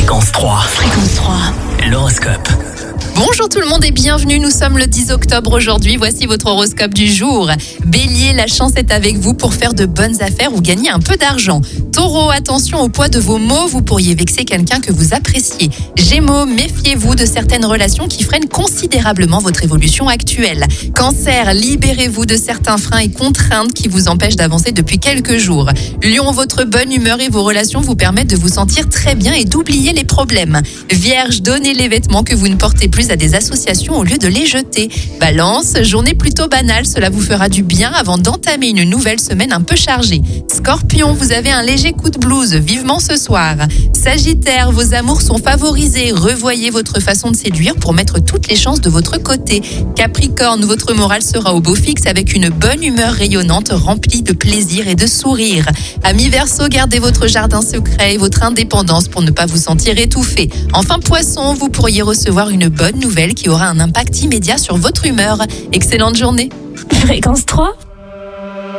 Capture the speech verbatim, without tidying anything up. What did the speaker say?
Fréquence trois. Fréquence trois. L'horoscope. Bonjour tout le monde et bienvenue, nous sommes le dix octobre aujourd'hui, voici votre horoscope du jour. Bélier, la chance est avec vous pour faire de bonnes affaires ou gagner un peu d'argent. Taureau, attention au poids de vos mots, vous pourriez vexer quelqu'un que vous appréciez. Gémeaux, méfiez-vous de certaines relations qui freinent considérablement votre évolution actuelle. Cancer, libérez-vous de certains freins et contraintes qui vous empêchent d'avancer depuis quelques jours. Lion, votre bonne humeur et vos relations vous permettent de vous sentir très bien et d'oublier les problèmes. Vierge, donnez les vêtements que vous ne portez plus à des associations au lieu de les jeter. Balance, journée plutôt banale, cela vous fera du bien avant d'entamer une nouvelle semaine un peu chargée. Scorpion, vous avez un léger coup de blues, vivement ce soir. Sagittaire, vos amours sont favorisés, revoyez votre façon de séduire pour mettre toutes les chances de votre côté. Capricorne, votre morale sera au beau fixe avec une bonne humeur rayonnante remplie de plaisir et de sourire. Amis Verseau, gardez votre jardin secret et votre indépendance pour ne pas vous sentir étouffé. Enfin Poisson, vous pourriez recevoir une bonne nouvelle qui aura un impact immédiat sur votre humeur. Excellente journée. Fréquence trois.